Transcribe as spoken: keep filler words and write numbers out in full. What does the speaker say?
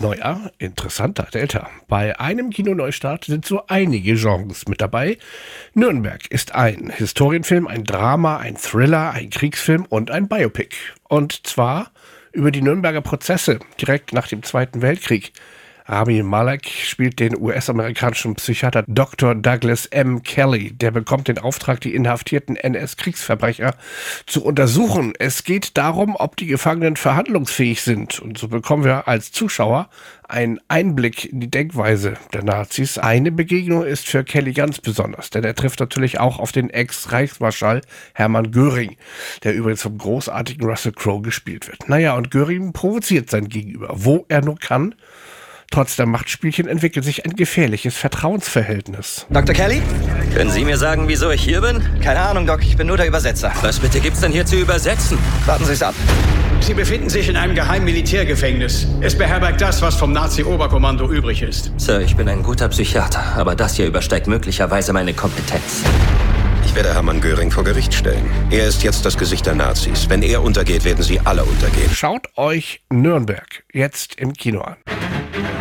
Neuer, interessanter, älter. Bei einem Kinoneustart sind so einige Genres mit dabei. Nürnberg ist ein Historienfilm, ein Drama, ein Thriller, ein Kriegsfilm und ein Biopic. Und zwar über die Nürnberger Prozesse direkt nach dem Zweiten Weltkrieg. Rami Malek spielt den U S-amerikanischen Psychiater Doktor Douglas M. Kelly. Der bekommt den Auftrag, die inhaftierten N S-Kriegsverbrecher zu untersuchen. Es geht darum, ob die Gefangenen verhandlungsfähig sind. Und so bekommen wir als Zuschauer einen Einblick in die Denkweise der Nazis. Eine Begegnung ist für Kelly ganz besonders, denn er trifft natürlich auch auf den Ex-Reichsmarschall Hermann Göring, der übrigens vom großartigen Russell Crowe gespielt wird. Naja, und Göring provoziert sein Gegenüber, wo er nur kann. Trotz der Machtspielchen entwickelt sich ein gefährliches Vertrauensverhältnis. Doktor Kelly? Können Sie mir sagen, wieso ich hier bin? Keine Ahnung, Doc. Ich bin nur der Übersetzer. Was bitte gibt's denn hier zu übersetzen? Warten Sie es ab. Sie befinden sich in einem geheimen Militärgefängnis. Es beherbergt das, was vom Nazi-Oberkommando übrig ist. Sir, ich bin ein guter Psychiater, aber das hier übersteigt möglicherweise meine Kompetenz. Ich werde Hermann Göring vor Gericht stellen. Er ist jetzt das Gesicht der Nazis. Wenn er untergeht, werden sie alle untergehen. Schaut euch Nürnberg jetzt im Kino an.